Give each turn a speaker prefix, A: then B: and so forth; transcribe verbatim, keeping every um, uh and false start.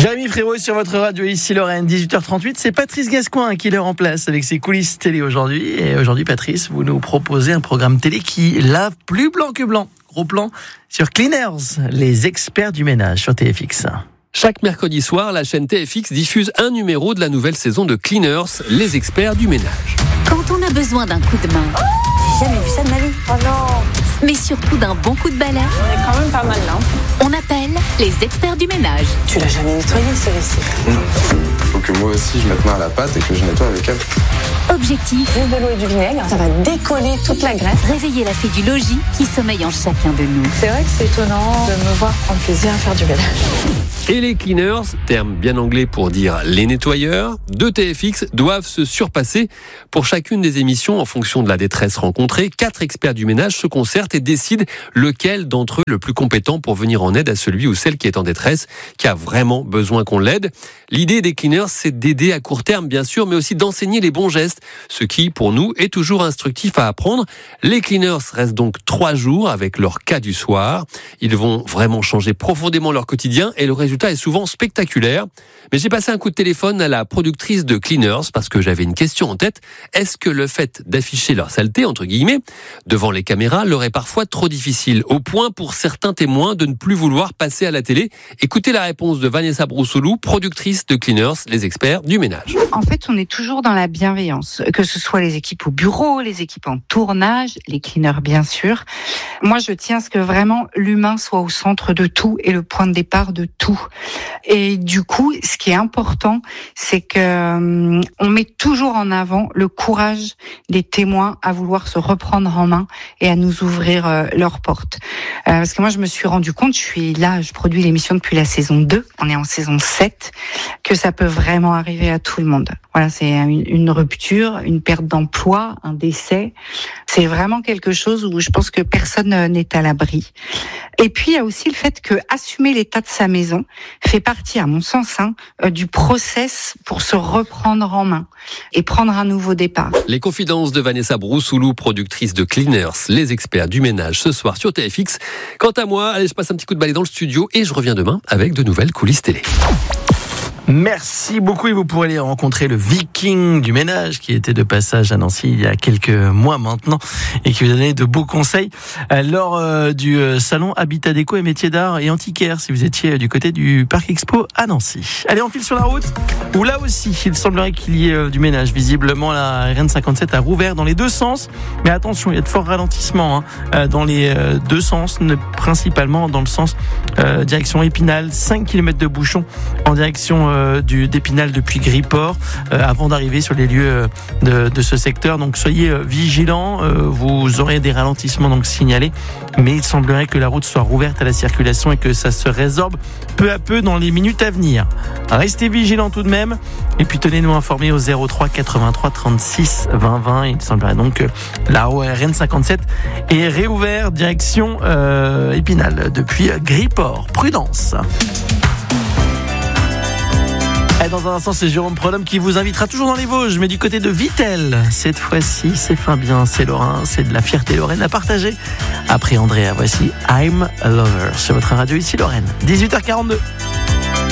A: Jérémy Frérot sur votre radio, ici Lorraine, dix-huit heures trente-huit. C'est Patrice Gascoin qui le remplace avec ses coulisses télé aujourd'hui. Et aujourd'hui, Patrice, vous nous proposez un programme télé qui lave plus blanc que blanc. Gros plan sur Cleaners, les experts du ménage sur T F X.
B: Chaque mercredi soir, la chaîne T F X diffuse un numéro de la nouvelle saison de Cleaners, les experts du ménage.
C: Quand on a besoin d'un coup de main.
D: Oh, j'ai jamais vu ça de ma vie. Oh non.
C: Mais surtout d'un bon coup de balai.
D: On est quand même pas mal là.
C: On appelle les experts du ménage.
D: Tu l'as jamais nettoyé ce W C?
E: Non. Faut que moi aussi je mette main à la pâte et que je nettoie avec elle.
C: Objectif.
D: Juste de l'eau et du vinaigre, ça va décoller toute la graisse.
C: Réveiller la fée du logis qui sommeille en chacun de nous.
D: C'est vrai que c'est étonnant de me voir prendre plaisir à faire du ménage.
B: Et les cleaners, terme bien anglais pour dire les nettoyeurs, de T F X doivent se surpasser. Pour chacune des émissions, en fonction de la détresse rencontrée, quatre experts du ménage se concertent et décident lequel d'entre eux est le plus compétent pour venir en aide à celui ou celle qui est en détresse, qui a vraiment besoin qu'on l'aide. L'idée des cleaners, c'est d'aider à court terme, bien sûr, mais aussi d'enseigner les bons gestes, ce qui, pour nous, est toujours instructif à apprendre. Les cleaners restent donc trois jours avec leur cas du soir. Ils vont vraiment changer profondément leur quotidien et le résultat est souvent spectaculaire. Mais j'ai passé un coup de téléphone à la productrice de Cleaners parce que j'avais une question en tête. Est-ce que le fait d'afficher leur saleté, entre guillemets, devant les caméras leur est parfois trop difficile, au point pour certains témoins de ne plus vouloir passer à la télé? Écoutez la réponse de Vanessa Broussoulou, productrice de Cleaners, les experts du ménage.
F: En fait, on est toujours dans la bienveillance, que ce soit les équipes au bureau, les équipes en tournage, les cleaners bien sûr. Moi, je tiens à ce que vraiment l'humain soit au centre de tout et le point de départ de tout. Et du coup, ce qui est important, c'est que euh, on met toujours en avant le courage des témoins à vouloir se reprendre en main et à nous ouvrir euh, leurs portes. Euh, parce que moi, je me suis rendu compte, je suis là, je produis l'émission depuis la saison deux, on est en saison sept, que ça peut vraiment arriver à tout le monde. Voilà, c'est une, une rupture, une perte d'emploi, un décès. C'est vraiment quelque chose où je pense que personne n'est à l'abri. Et puis, il y a aussi le fait que assumer l'état de sa maison fait partie, à mon sens, hein, du process pour se reprendre en main et prendre un nouveau départ.
B: Les confidences de Vanessa Broussoulou, productrice de Cleaners, les experts du ménage, ce soir sur T F X. Quant à moi, allez, je passe un petit coup de balai dans le studio et je reviens demain avec de nouvelles coulisses télé.
A: Merci beaucoup et vous pourrez aller rencontrer le Viking du ménage qui était de passage à Nancy il y a quelques mois maintenant et qui vous donnait de beaux conseils lors euh, du salon Habitat Déco et Métiers d'Art et Antiquaire si vous étiez du côté du Parc Expo à Nancy. Allez, on file sur la route où là aussi il semblerait qu'il y ait euh, du ménage. Visiblement la R N cinquante-sept a rouvert dans les deux sens, mais attention, il y a de forts ralentissements hein, dans les euh, deux sens, principalement dans le sens euh, direction Épinal, cinq kilomètres de bouchons en direction euh, Du, d'Épinal depuis Griport euh, avant d'arriver sur les lieux euh, de, de ce secteur. Donc soyez euh, vigilants, euh, vous aurez des ralentissements donc signalés, mais il semblerait que la route soit rouverte à la circulation et que ça se résorbe peu à peu dans les minutes à venir. Restez vigilants tout de même et puis tenez-nous informés au zéro trois quatre-vingt-trois trente-six vingt vingt. Il semblerait donc que la R N cinquante-sept est réouverte direction euh, Épinal depuis Griport. Prudence. Et dans un instant, c'est Jérôme Prodhomme qui vous invitera toujours dans les Vosges, mais du côté de Vittel. Cette fois-ci, c'est Fabien, c'est Lorrain, c'est de la fierté lorraine à partager. Après Andrea, voici I'm a Lover sur votre radio ici Lorraine. dix-huit heures quarante-deux.